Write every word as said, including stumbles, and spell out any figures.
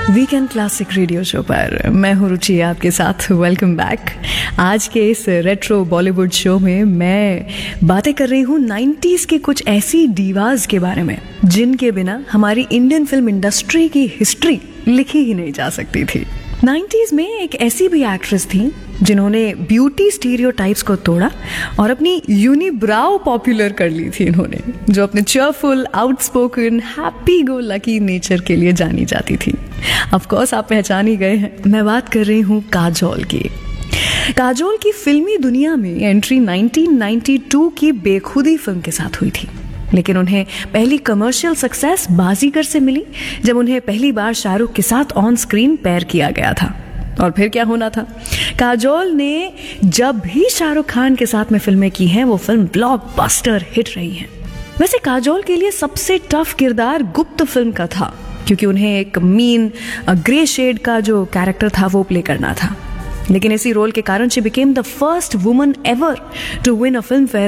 Weekend classic radio show पर मैं हूँ रुचि आपके साथ। Welcome back. आज के इस रेट्रो बॉलीवुड शो में मैं बातें कर रही हूँ नाइन्टीज़ के कुछ ऐसी डीवाज के बारे में जिनके बिना हमारी इंडियन फिल्म इंडस्ट्री की हिस्ट्री लिखी ही नहीं जा सकती थी। नाइन्टीज़ में एक ऐसी भी एक्ट्रेस थी जिन्होंने ब्यूटी स्टीरियोटाइप्स को तोड़ा और अपनी यूनिब्राउ पॉपुलर कर ली थी इन्होंने, जो अपने cheerful, outspoken, happy go lucky nature के लिए जानी जाती थी। ऑफ कोर्स आप पहचान ही गए हैं, मैं बात कर रही हूँ काजोल की। काजोल की फिल्मी दुनिया में एंट्री नाइनटीन नाइंटी टू की बेखुदी फिल्म के साथ हुई थी, लेकिन उन्हें पहली कमर्शियल सक्सेस बाजीगर से मिली जब उन्हें पहली बार शाहरुख के साथ ऑन स्क्रीन पेयर किया गया था। और फिर क्या होना था, काजोल ने जब भी शाहरुख खान के साथ में फिल्में की हैं वो फिल्म ब्लॉकबस्टर हिट रही हैं। वैसे काजोल के लिए सबसे टफ किरदार गुप्त फिल्म का था, क्योंकि उन्हें एक मीन ग्रे शेड का जो कैरेक्टर था वो प्ले करना था। लेकिन इसी रोल के कारण she became the first woman ever to win a film fair